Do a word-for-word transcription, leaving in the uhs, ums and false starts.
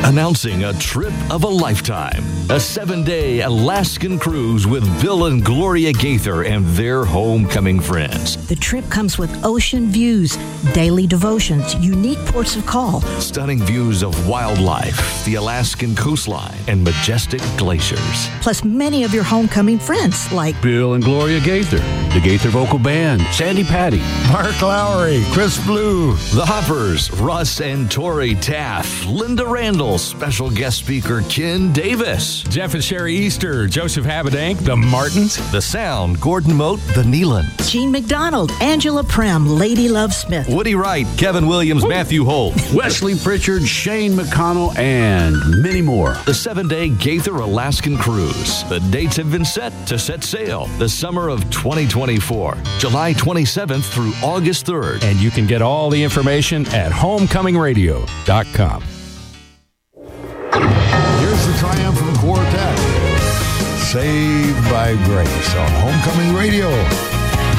Announcing a trip of a lifetime. A seven-day Alaskan cruise with Bill and Gloria Gaither and their homecoming friends. The trip comes with ocean views, daily devotions, unique ports of call, stunning views of wildlife, the Alaskan coastline, and majestic glaciers. Plus many of your homecoming friends like Bill and Gloria Gaither, the Gaither Vocal Band, Sandy Patty, Mark Lowry, Chris Blue, The Hoppers, Russ and Tori Taff, Linda Randall, special guest speaker Ken Davis, Jeff and Sherry Easter, Joseph Habedank, The Martins, The Sound, Gordon Moat, The Neelan, Gene McDonald, Angela Prem, Lady Love Smith, Woody Wright, Kevin Williams, Matthew Holt, Wesley Pritchard, Shane McConnell, and many more. The seven-day Gaither Alaskan Cruise. The dates have been set to set sail the summer of twenty twenty-four, July twenty-seventh through August third. And you can get all the information at homecoming radio dot com. Here's the Triumphant Quartet. Saved by Grace on Homecoming Radio.